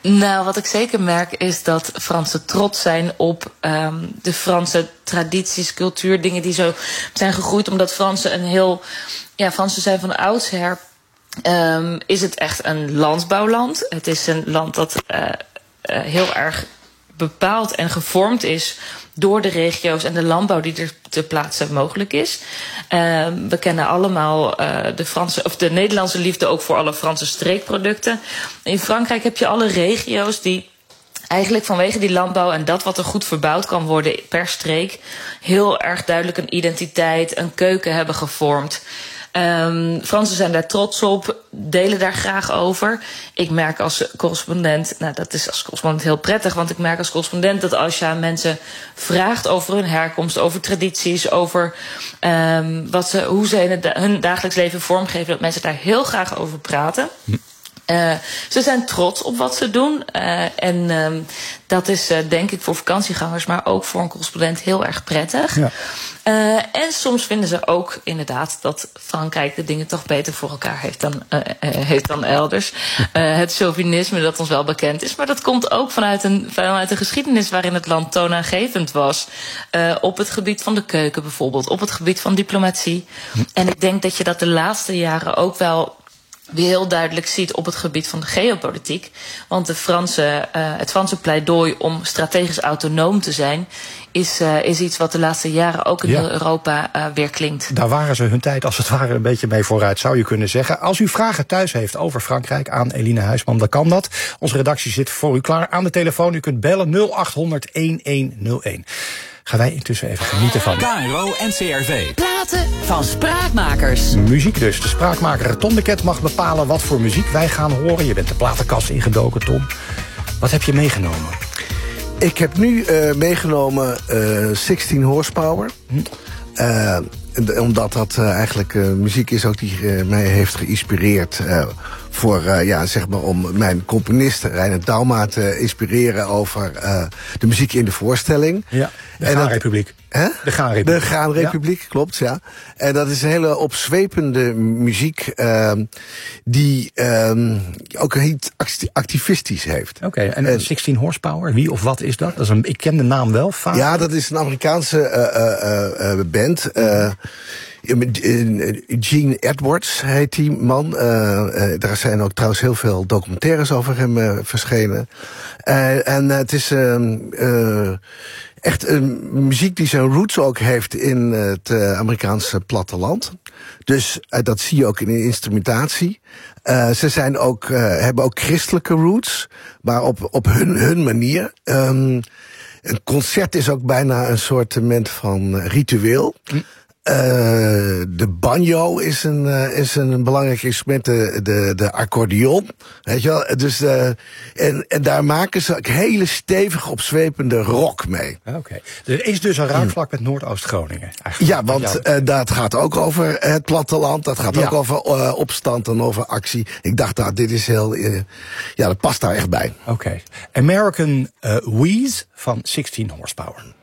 Nou, wat ik zeker merk is dat Fransen trots zijn op de Franse tradities, cultuur, dingen die zo zijn gegroeid. Omdat Fransen zijn van oudsher. Is het echt een landbouwland. Het is een land dat heel erg bepaald en gevormd is door de regio's en de landbouw die er ter plaatse mogelijk is. We kennen allemaal de Nederlandse liefde ook voor alle Franse streekproducten. In Frankrijk heb je alle regio's die eigenlijk vanwege die landbouw en dat wat er goed verbouwd kan worden per streek heel erg duidelijk een identiteit, een keuken hebben gevormd. Fransen zijn daar trots op, delen daar graag over. Ik merk als correspondent, dat is als correspondent heel prettig, want ik merk als correspondent dat als je aan mensen vraagt over hun herkomst, over tradities, over hoe ze in hun dagelijks leven vormgeven, dat mensen daar heel graag over praten. Ze zijn trots op wat ze doen. Dat is denk ik voor vakantiegangers, maar ook voor een correspondent heel erg prettig. Ja. En soms vinden ze ook inderdaad dat Frankrijk de dingen toch beter voor elkaar heeft dan elders. Het chauvinisme dat ons wel bekend is. Maar dat komt ook vanuit een geschiedenis waarin het land toonaangevend was. Op het gebied van de keuken bijvoorbeeld. Op het gebied van diplomatie. En ik denk dat je dat de laatste jaren ook wel weer heel duidelijk ziet op het gebied van de geopolitiek. Want het Franse pleidooi om strategisch autonoom te zijn is iets wat de laatste jaren ook in heel Europa weer klinkt. Daar waren ze hun tijd als het ware een beetje mee vooruit, zou je kunnen zeggen. Als u vragen thuis heeft over Frankrijk aan Eline Huisman, dan kan dat. Onze redactie zit voor u klaar aan de telefoon. U kunt bellen 0800 1101. Gaan wij intussen even genieten van KRO NCRV. Platen van spraakmakers. Muziek dus. De spraakmaker Tom de Ket mag bepalen wat voor muziek wij gaan horen. Je bent de platenkast ingedoken, Tom. Wat heb je meegenomen? Ik heb nu meegenomen 16 Horsepower. Omdat dat eigenlijk muziek is ook die mij heeft geïnspireerd voor, om mijn componist Reinhard Dauma te inspireren over de muziek in de voorstelling. Ja, de Gaanrepubliek. De Gaanrepubliek. De Gaanrepubliek, klopt, ja. En dat is een hele opzwepende muziek die ook iets activistisch heeft. Oké, en 16 Horsepower, wie of wat is dat? Ik ken de naam wel, vaak. Ja, dat is een Amerikaanse band. Gene Edwards heet die man. Daar zijn ook trouwens heel veel documentaires over hem verschenen. En het is echt een muziek die zijn roots ook heeft in het Amerikaanse platteland. Dus dat zie je ook in de instrumentatie. Ze zijn ook, hebben ook christelijke roots, maar op hun manier. Een concert is ook bijna een soortement van ritueel. De banjo is een belangrijk instrument, de accordeon, weet je wel. Dus en daar maken ze ook hele stevige, opzwepende rock mee. Oké. Er is dus een raakvlak met Noordoost-Groningen. Ja, want dat gaat ook over het platteland, dat gaat ook over opstand en over actie. Ik dacht, dit is heel, dat past daar echt bij. Oké. American Wheeze van 16 Horsepower.